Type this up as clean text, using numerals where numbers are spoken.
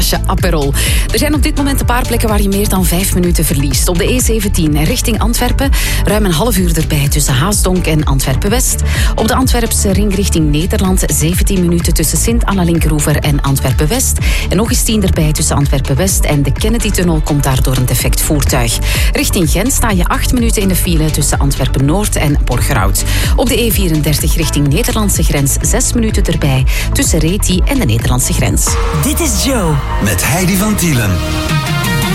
glaasje Aperol. Er zijn op dit moment een paar plekken waar je meer dan 5 minuten verliest. Op de E17 richting Antwerpen, ruim een half uur erbij tussen Haasdonk en Antwerpen-West. Op de Antwerpse ring richting Nederland, 17 minuten tussen Sint-Anna-Linkeroever en Antwerpen-West. En nog eens 10 erbij tussen Antwerpen-West en de Kennedy-tunnel komt daar door een defect voertuig. Richting Gent sta je 8 minuten in de file tussen Antwerpen-Noord en Borgerhout. Op de E34 richting Nederlandse grens 6 minuten erbij tussen Reti en de Nederlandse grens. Dit is Joe. Met Heidi van Tielen.